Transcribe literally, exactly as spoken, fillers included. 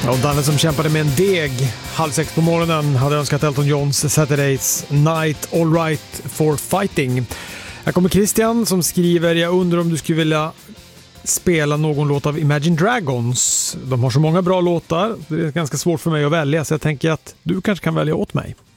Och Danne som kämpade med en deg halv sex på morgonen hade önskat Elton Johns Saturdays Night All Right for Fighting. Här kommer Christian som skriver: jag undrar om du skulle vilja spela någon låt av Imagine Dragons. De har så många bra låtar. Det är ganska svårt för mig att välja, så jag tänker att du kanske kan välja åt mig.